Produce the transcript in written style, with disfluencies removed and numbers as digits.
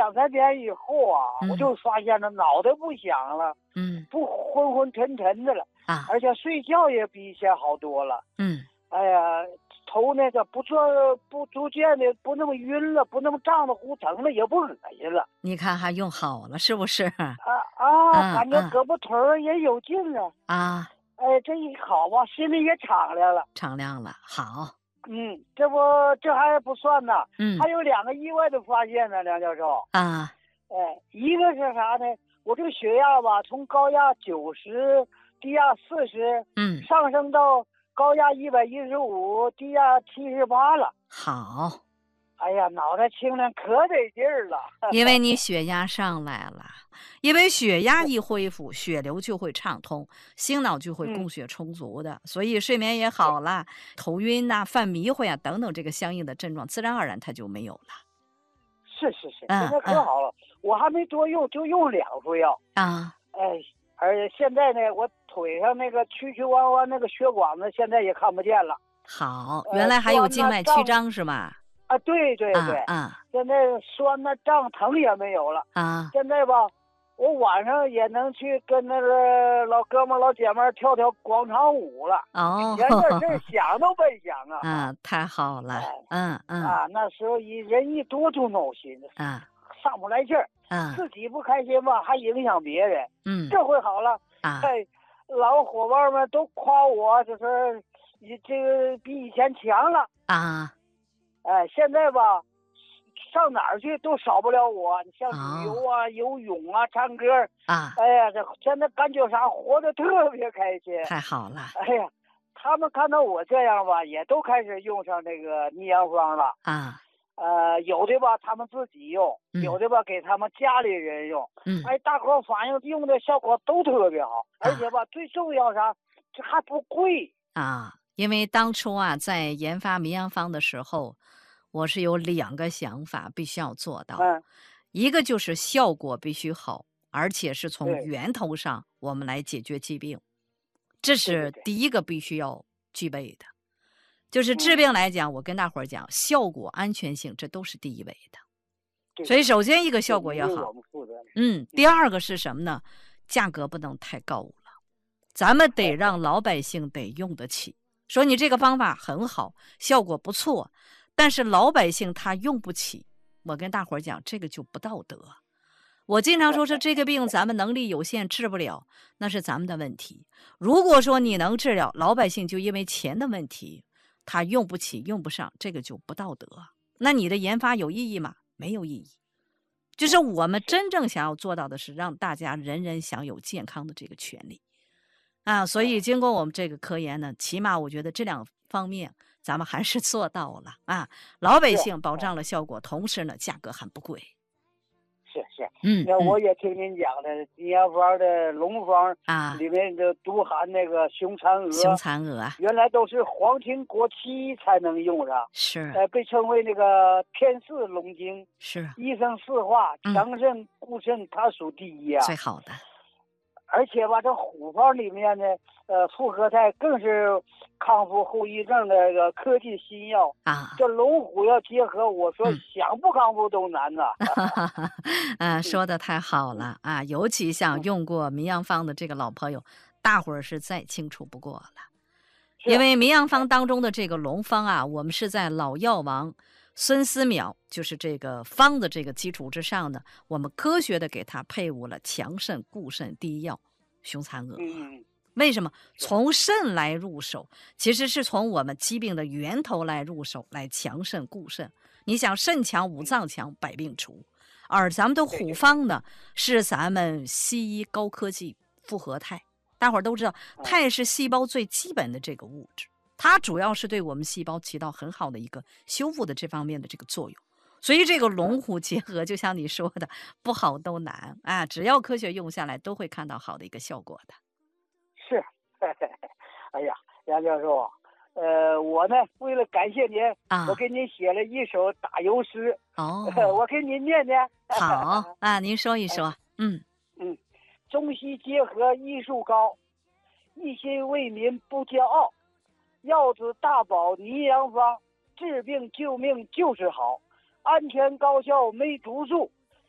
2、3天以后啊，我就发现了脑袋不响了，不昏昏沉沉的了啊，而且睡觉也比以前好多了。哎呀，头那个不逐渐的不那么晕了，不那么胀得糊疼了，也不恶心了。 你看还用好了是不是？ 感觉胳膊腿儿也有劲了啊。哎，这一好吧，心里也敞亮了。 敞亮了，好。 这还不算呢。还有2个意外的发现呢，梁教授。一个是啥呢？我这个血压吧，从高压90，低压40，上升到高压115，低压78了。 好。 哎呀，脑袋清凉可得劲儿了。 因为你血压上来了，因为血压一恢复，血流就会畅通，心脑就会供血充足的，所以睡眠也好了，头晕呐、犯迷糊呀等等这个相应的症状，自然而然它就没有了。 是，现在可好了，我还没多用，就用2副药啊。而且现在呢，我腿上那个曲曲弯弯那个血管子现在也看不见了。 好，原来还有静脉曲张是吗？ 对，现在酸呐、胀、疼也没有了啊。现在吧，我晚上也能去跟那个老哥们老姐们跳广场舞了。前段事想都没想啊。 太好了。 那时候人一多就闹心上不来劲儿。自己不开心吧，还影响别人。这回好了老伙伴们都夸我，就说你这个比以前强了啊。现在吧，上哪儿去都少不了我。你像旅游啊、游泳啊、唱歌啊，哎呀，这现在感觉啥，活得特别开心。 太好了。 哎呀，他们看到我这样吧，也都开始用上这个逆阳方了啊。有的吧，他们自己用，有的吧给他们家里人用。大伙反映用的效果都特别好，而且吧，最重要啥，这还不贵啊。因为当初在研发迷阳方的时候，我是有2个想法必须要做到。一个就是效果必须好，而且是从源头上我们来解决疾病，这是第一个必须要具备的。就是治病来讲，我跟大伙儿讲，效果、安全性这都是第一位的。所以首先一个效果要好。第2个是什么呢？价格不能太高了，咱们得让老百姓得用得起。说你这个方法很好，效果不错，但是老百姓他用不起，我跟大伙儿讲，这个就不道德。我经常说这个病咱们能力有限治不了，那是咱们的问题。如果说你能治了，老百姓就因为钱的问题他用不起用不上，这个就不道德。那你的研发有意义吗？没有意义。就是我们真正想要做到的是让大家人人享有健康的这个权利啊。所以经过我们这个科研呢，起码我觉得这2方面咱们还是做到了啊。老百姓保障了效果，同时呢价格还不贵。 是，那我也听您讲的逆阳方的龙方啊，里面就独含那个雄蚕蛾，原来都是皇亲国戚才能用上， 是， 被称为那个天赐龙精， 是， 医生四化，强肾固肾，它属第一啊， 最好的。 而且吧，这虎方里面呢，复合肽更是康复后遗症的这个科技新药啊。这龙虎要结合，我说想不康复都难呐。 说的太好了啊！尤其像用过迷阳方的这个老朋友，大伙儿是再清楚不过了。因为迷阳方当中的这个龙方啊，我们是在老药王孙思邈就是这个方的这个基础之上呢，我们科学的给它配伍了强肾固肾第一药雄蚕蛾。为什么从肾来入手？其实是从我们疾病的源头来入手，来强肾固肾。你想肾强五脏强，百病除。而咱们的虎方呢，是咱们西医高科技复合肽。大伙儿都知道，肽是细胞最基本的这个物质，它主要是对我们细胞起到很好的一个修复的这方面的这个作用。所以这个龙虎结合，就像你说的，不好都难啊！只要科学用下来，都会看到好的一个效果的。 是，哎呀，杨教授，我呢为了感谢您，我给您写了一首打油诗。我给您念念。 好啊，您说一说。 中西结合医术高，一心为民不骄傲，药子大宝泥阳方，治病救命就是好，安全高效没毒素，